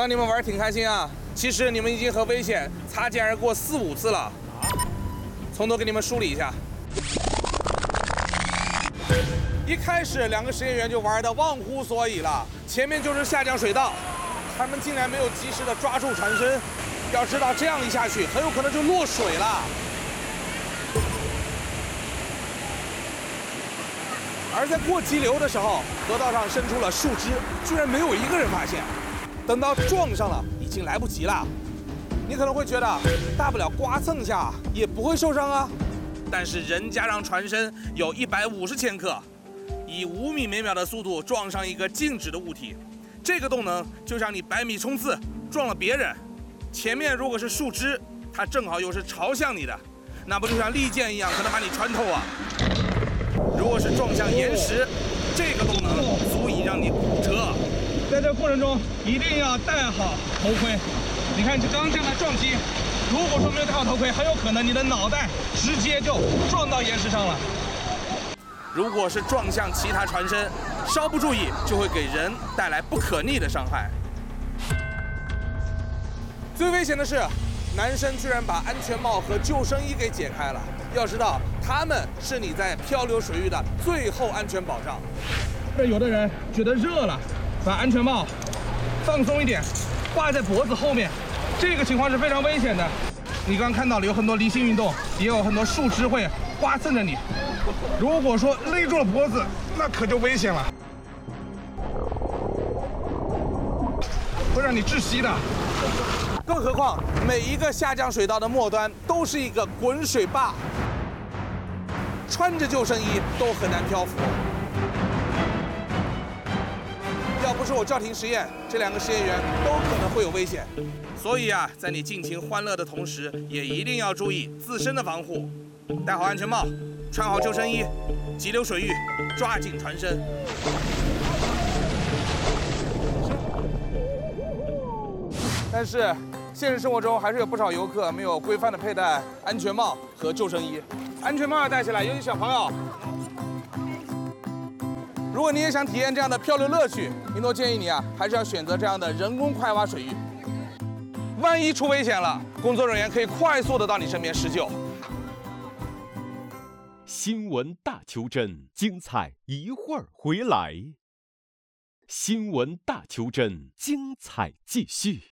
刚你们玩挺开心啊，其实你们已经和危险擦肩而过4、5次了。从头给你们梳理一下。一开始2个实验员就玩得忘乎所以了，前面就是下降水道，他们竟然没有及时的抓住船身。要知道这样一下去，很有可能就落水了。而在过急流的时候，河道上伸出了树枝，居然没有一个人发现。等到撞上了，已经来不及了。你可能会觉得，大不了刮蹭一下，也不会受伤啊。但是人家让船身有150千克，以5米每秒的速度撞上一个静止的物体，这个动能就像你100米冲刺撞了别人，前面如果是树枝，它正好又是朝向你的，那不就像利剑一样，可能把你穿透啊。如果是撞向岩石，这个动能足以让你骨折。在这过程中一定要戴好头盔。你看，刚这样的撞击，如果说没有戴好头盔，很有可能你的脑袋直接就撞到岩石上了。如果是撞向其他船身，稍不注意就会给人带来不可逆的伤害。最危险的是，男生居然把安全帽和救生衣给解开了。要知道，他们是你在漂流水域的最后安全保障。有的人觉得热了，把安全帽放松一点，挂在脖子后面，这个情况是非常危险的。你刚刚看到了，有很多离心运动，也有很多树枝会刮蹭着你。如果说勒住了脖子，那可就危险了，会让你窒息的。更何况，每一个下降水道的末端都是一个滚水坝，穿着救生衣都很难漂浮。要不是我叫停实验，这2个实验员都可能会有危险。所以啊，在你尽情欢乐的同时，也一定要注意自身的防护，戴好安全帽，穿好救生衣，急流水域抓紧船身。但是现实生活中还是有不少游客没有规范的佩戴安全帽和救生衣。安全帽要戴起来，尤其小朋友。如果你也想体验这样的漂流乐趣，林多建议你啊，还是要选择这样的人工快挖水域。万一出危险了，工作人员可以快速的到你身边施救。 新闻大求真，精彩一会儿回来。新闻大求真，精彩继续。